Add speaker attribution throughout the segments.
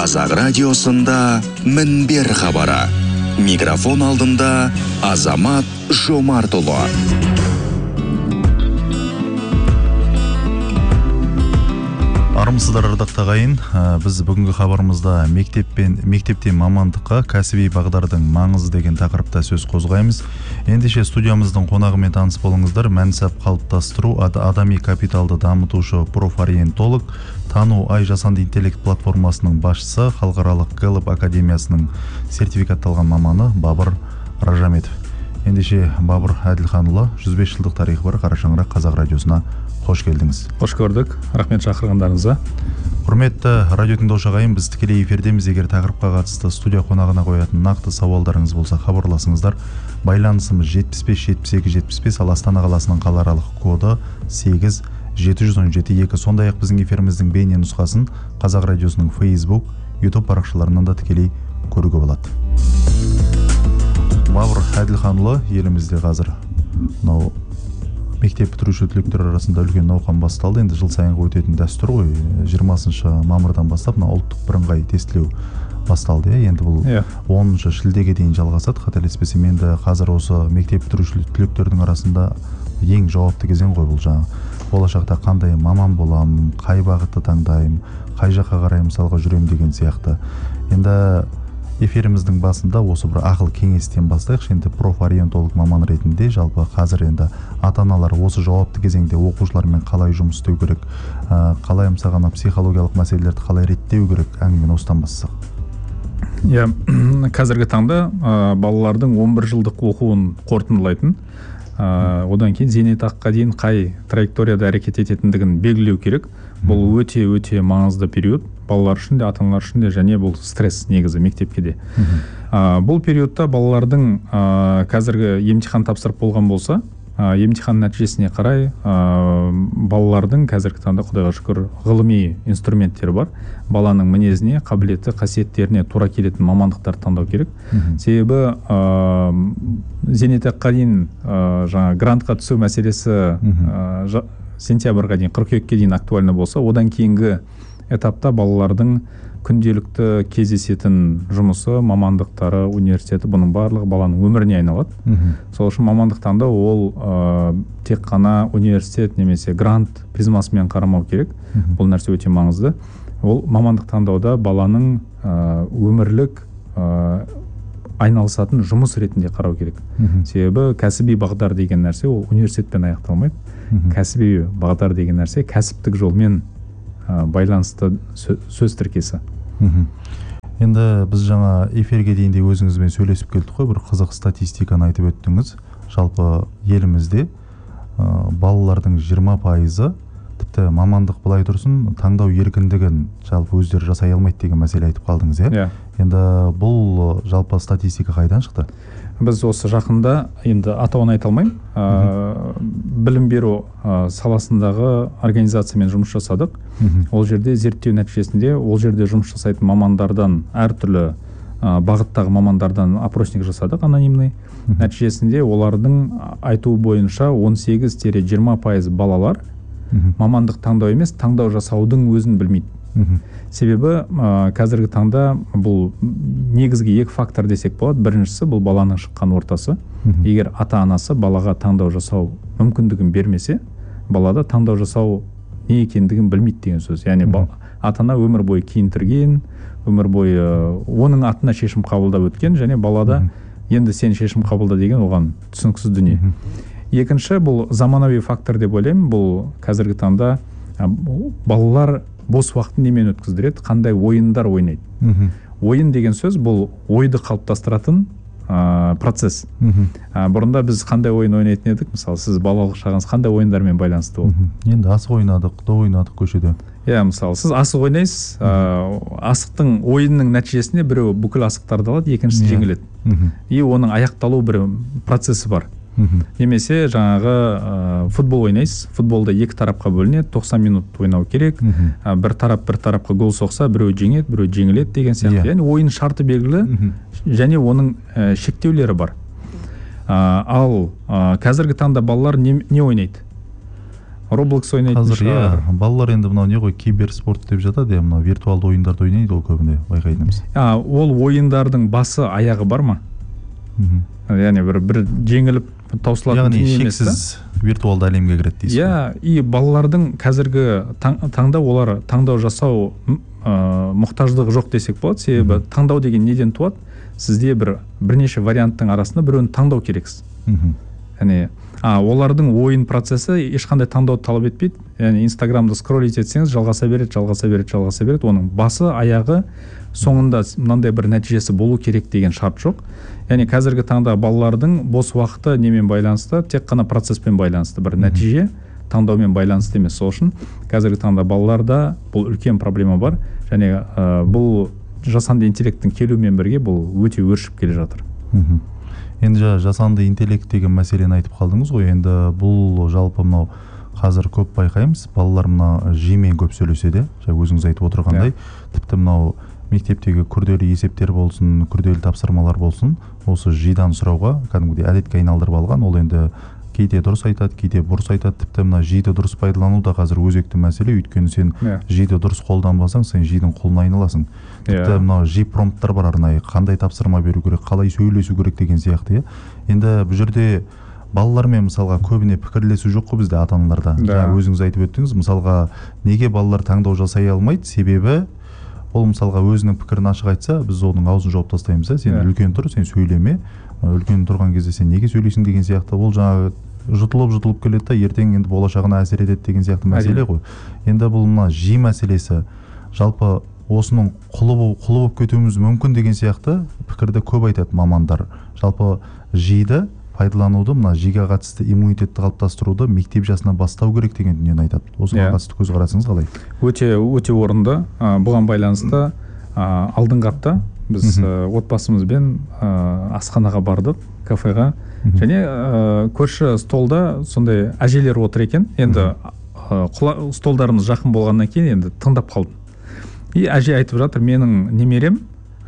Speaker 1: Қазақ радиосында Мінбер хабары. Микрофон алдында Азамат Жомартұлы.
Speaker 2: Армысыздар ардақты ағайын. Біз бүгінгі хабарымызда мектептен мамандыққа кәсіби бағдардың маңызы деген тақырыпта сөз қозғаймыз. Ендеше студиямыздың қонағымен таныс болыңыздар. Мәнсап қалыптастыру, адами капиталды дамытушы профориентолог, тану ай жасанды интеллект платформасының басшысы, халықаралық Гэллоп академиясының сертификатталған маманы Бабыр Ражаметов. Ендеше Бабыр Әділханұлы, 105 жылдық тарихы бар Қара шаңырақ қазақ радиосына қош келдіңіз.
Speaker 3: Қош көрдік. Рахмет шақырғандарыңызға.
Speaker 2: Құрметті радио тыңдаушы ағайын, біз тікелей эфирдеміз. Егер тақырыпқа қатысты студия қонағына қоятын нақты сауалдарыңыз болса, хабарласыңыздар. Байланысымыз 75-72-75, ал Астана қаласының қалааралық коды 8-717-2. Сондай-ақ біздің эфиріміздің бейне нұсқасын Қазақ радиосының Facebook, YouTube парақшаларынан да тікелей көруге болады. Бабыр Әділханұлы, елімізде қазір мектеп бітіруші түлектер арасында үлкен науқан басталды. Енді жыл сайынғы өтетін дәстүр ғой. 20 мамырдан бастап ұлттық бірыңғай тестілеу басталды. Енді бұл 10 шілдеге дейін жалғасады. Қателеспесем, енді қазір осы мектеп бітіруші түлектердің арасында ең жауапты кезең ғой бұл жаңа. Болашақта қандай маман болам, қай бағытты таңдаймын, қай жаққа қарай мысалға жүрем деген сияқты. Енді эфиріміздің басында осы бір ақыл кеңестен бастайықшы. Енді профориентолог маман ретінде жалпы қазір енді ата-аналар осы жауапты кезеңде оқушылармен қалай жұмыс істеу керек, қалай мысалға психологиялық мәселелерді қалай реттеу керек, әңгімені осыдан бастасақ.
Speaker 3: Қазіргі таңда балалардың 11 жылдық оқуын қорытындылайтын, одан кейін зейнетаққа дейін қай траекторияда әрекет ететіндігін белгілеу керек. Бұл өте маңызды период балалар үшін де, ата-аналар үшін де, және бұл стресс негізі мектепке де. Бұл периодта балалардың қазіргі емтихан тапсырып болған болса, емтихан нәтижесіне қарай балалардың қазіргі таңда Құдайға шүкір ғылыми инструменттері бар. Баланың мінезіне, қабілеті, қасиеттеріне тура келетін мамандықтарды таңдау керек. Себебі зейнетаққа дейін жаңа грантқа түсу мәселесі сентябрьға дейін, қыркүйекке дейін актуальны болса, одан кейінгі этапта балалардың күнделікті кездесетін жұмысы, мамандықтары, университеті, бұның барлығы баланың өміріне айналады. Сол үшін мамандық таңдау ол тек қана университет немесе грант призмасымен қарамау керек. Бұл нәрсе өте маңызды. Ол мамандық таңдауда баланың өмірлік айналысатын жұмыс ретінде қарау керек. Себебі кәсіби бағдар деген нәрсе ол университетпен аяқталмайды. Кәсіби бағдар деген нәрсе кәсіптік жолмен байланысты сөз тіркесі.
Speaker 2: Енді біз жаңа эфирге дейінде өзіңізбен сөйлесіп келдік қой, бір қызық статистиканы айтып өттіңіз. Жалпы елімізде балалардың 20% тіпті мамандық былай тұрсын, таңдау еркіндігін жалпы өздері жасай алмайды деген мәселе айтып қалдыңыз, Енді бұл жалпы статистика қайдан шықты?
Speaker 3: Біз осы жақында, енді атауын айта алмаймын, білім беру саласындағы организациямен жұмыс жасадық. Ол жерде зерттеу нәтижесінде, ол жерде жұмыс жасайтын мамандардан, әртүрлі бағыттағы мамандардан опросник жасадық, анонимный. Нәтижесінде олардың айтуы бойынша 18-20% балалар мамандық таңдау емес, таңдау жасаудың өзін білмейді. Себебі қазіргі таңда бұл негізгі екі фактор десек болады. Біріншісі бұл баланың шыққан ортасы. Егер ата-анасы балаға таңдау жасау мүмкіндігін бермесе, балада таңдау жасау не екендігін білмейді деген сөз. Яғни ата-ана өмір бойы киіндірген, өмір бойы оның атына шешім қабылдап өткен, және балада енді сен шешім қабылда деген оған түсініксіз дүние. Екінші, бұл заманауи фактор деп ойлаймын. Бұл қазіргі таңда балалар бос уақытын немен өткіздіреді, қандай ойындар ойнайды. Ойын деген сөз бұл ойды қалыптастыратын процесс. Бұрында біз қандай ойын ойнайтын едік? Мысалы, сіз балалық шағыңыз қандай ойындармен байланысты болды?
Speaker 2: Енді асық ойнадық, до ойнадық көшеде.
Speaker 3: Мысалы, сіз асық ойнайсыз, асықтың ойынның нәтижесінде біреу бүкіл асықтарды алады, екіншісі жеңіледі. И оның аяқталу бір процесі бар. Немесе жаңағы футбол ойнайсыз, футболда екі тарапқа бөлінеді, 90 минут ойнау керек, бір тарапқа гол соқса, біреу жеңеді, біреу жеңіледі деген сияқты. Яғни ойын шарты белгілі, және оның шектеулері бар. Ал қазіргі таңда балалар не ойнайды? Roblox ойнайтын шығар.
Speaker 2: Балалар енді мынау не ғой, киберспорт деп жатады, мынау виртуалды ойындарды ойнайды ол көбіне, байқайтынымыз.
Speaker 3: Ол ойындардың басы аяғы бар ма? Яғни бір жеңіліп таусылатын
Speaker 2: дүние емес та? Яғни шексіз виртуалды әлемге кіреді дейсіз.
Speaker 3: И балалардың қазіргі таңда олар таңдау жасау мұқтаждығы жоқ десек болады. Себебі таңдау деген неден туады? Сізде бірнеше варианттың арасында біреуін таңдау керексіз. Яғни олардың ойын процесі ешқандай таңдауды талап етпейді. Яғни Инстаграмды скроллить етсеңіз, жалғаса береді. Оның басы, аяғы, соңында мынандай бір нәтижесі болу керек деген шарт жоқ. Яғни қазіргі таңда балалардың бос уақыты немен байланысты, тек қана процеспен байланысты, бір нәтиже таңдаумен байланысты емес. Сол үшін қазіргі таңда балаларда бұл үлкен проблема бар, және бұл жасанды интеллекттің келуімен бірге бұл өте өршіп келе жатыр.
Speaker 2: Енді жасанды интеллект деген мәселені айтып қалдыңыз ғой. Енді бұл жалпы мынау қазір көп байқаймыз, балалар мына жимен көп сөйлеседі. Өзіңіз айтып отырғандай, тіпті мынау мектептегі күрделі есептер болсын, күрделі тапсырмалар болсын, осы жидан сұрауға кәдімгідей әдетке айналдырып алған. Ол енді кейде дұрыс айтады, кейде бұрыс айтады. Тіпті мына жиді дұрыс пайдалану да қазір өзекті мәселе. Өйткені сен жиді дұрыс қолданбасаң, сен жидің құлына айналасың. Тіпті мына жи промпттар бар арнайы, қандай тапсырма беру керек, қалай сөйлесу керек деген сияқты. Енді бұл жерде балалармен мысалға көбіне пікірлесу жоқ қой бізде ата-аналарда. Өзіңіз айтып өттіңіз, мысалға неге балалар таңдау жасай алмайды? Себебі ол мысалға өзінің пікірін ашық айтса, біз оның аузын жауып тастаймыз. Сен үлкен тұр, сен сөйлеме. Үлкен тұрған кезде сен неге сөйлейсің деген сияқты. Ол жаңағы жұтылып келеді да, ертең енді болашағына әсер етеді деген сияқты мәселе ғой. Енді бұл мына жи мәселесі жалпы осының құлы болып кетуіміз мүмкін деген сияқты пікірді көп айтады мамандар. Жалпы жиді пайдалануды, мына жиға қатысты иммунитетті қалыптастыруды мектеп жасынан бастау керек деген дүниені айтады. Осыған қатысты көзқарасыңыз қалай?
Speaker 3: Өте орынды. Бұған байланысты алдыңғы апта біз отбасымызбен асханаға бардық, кафеға. Және көрші столда сондай әжелер отыр екен. Енді столдарымыз жақын болғаннан кейін енді тыңдап қалдым. И әже айтып жатыр, менің немерем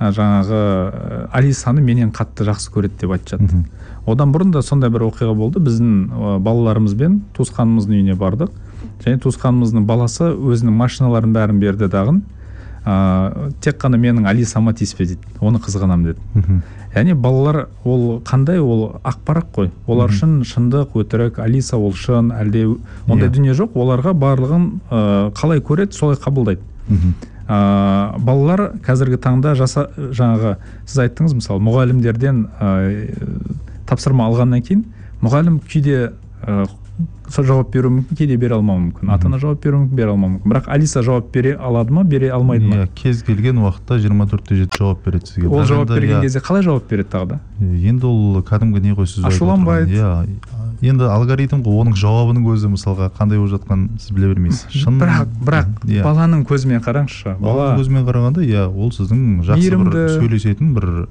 Speaker 3: жаңағы Алисаны менен қатты жақсы көреді деп айтып жатты. Одан бұрын да сондай бір оқиға болды. Біздің балаларымызбен туысқанымыздың үйіне бардық. Және туысқанымыздың баласы өзінің машиналарын бәрін берді дағын. Тек қана менің Алисама тиіспе дейді. Оны қызғанам деді. Яғни балалар ол қандай, ол ақпарат қой. Олар үшін шындық, өтірік, Алиса ол шын, әлде ондай дүние жоқ. Оларға барлығын қалай көреді, солай қабылдайды. Балалар қазіргі таңда жаңағы сіз айттыңыз, мысалы мұғалімдерден тапсырма алғаннан кейін мұғалім кейде жауап беру мүмкін, кейде бере алмауы мүмкін. Ата-ана жауап беру мүмкін, бере алмауы мүмкін. Бірақ Алиса жауап бере алады ма, бере алмайды ма?
Speaker 2: Кез келген уақытта 24/7 жауап береді сізге.
Speaker 3: Ол жауап берген кезде қалай жауап береді тағы да?
Speaker 2: Енді ол кәдімгі не ғой, сіз
Speaker 3: ашуланбайды.
Speaker 2: Енді алгоритм ғой, оның жауабының өзі мысалға қандай болып жатқанын сіз біле бермейсіз.
Speaker 3: Бірақ баланың көзімен қараңызшы.
Speaker 2: Баланың көзімен қарағанда, ол сіздің жақсы бір сөйлесетін бір